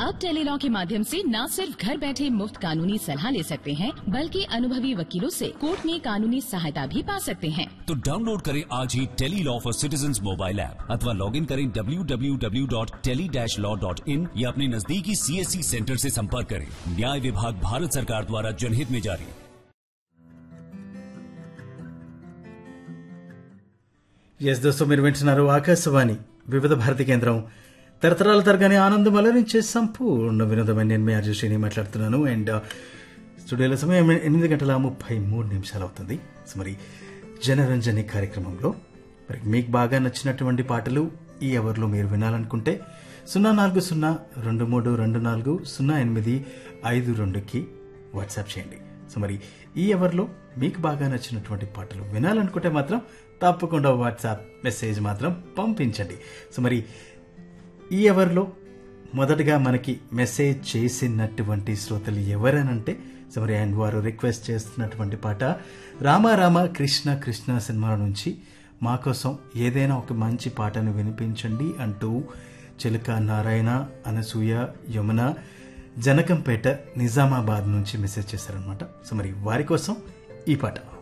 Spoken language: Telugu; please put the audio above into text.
अब टेलीलॉ के माध्यम से न सिर्फ घर बैठे मुफ्त कानूनी सलाह ले सकते हैं, बल्कि अनुभवी वकीलों से कोर्ट में कानूनी सहायता भी पा सकते हैं। तो डाउनलोड करें आज ही Tele-Law for citizens mobile app अथवा लॉग इन करें www.tele-law.in या अपने नजदीकी CSC सेंटर से संपर्क करें। न्याय विभाग भारत सरकार द्वारा जनहित में जारी। ఎస్ దోస్తు, మీరు వింటున్నారు ఆకాశవాణి వివిధ భారతి కేంద్రం తరతరాల తరగానే ఆనందం అలరించే సంపూర్ణ వినోదమైన నేను మీ ఆర్జశ్రీని మాట్లాడుతున్నాను. అండ్ స్టూడియోలో సమయం 8:33 అవుతుంది. సో మరి జనరంజని కార్యక్రమంలో మరి మీకు బాగా నచ్చినటువంటి పాటలు ఈ అవర్లో మీరు వినాలనుకుంటే 04023240852కి వాట్సాప్ చేయండి. సో మరి ఈ అవర్లో మీకు బాగా నచ్చినటువంటి పాటలు వినాలనుకుంటే మాత్రం తప్పకుండా వాట్సాప్ మెసేజ్ మాత్రం పంపించండి. సో మరి ఈ అవర్లో మొదటగా మనకి మెసేజ్ చేసినటువంటి శ్రోతలు ఎవరనంటే సో మరి అండ్ వారు రిక్వెస్ట్ చేస్తున్నటువంటి పాట రామ రామ కృష్ణ కృష్ణ సినిమా నుంచి మా కోసం ఏదైనా ఒక మంచి పాటను వినిపించండి అంటూ చిలుక నారాయణ, అనసూయ, యమున, జనకంపేట, నిజామాబాద్ నుంచి మెసేజ్ చేశారనమాట. సో మరి వారి కోసం ఈ పాట.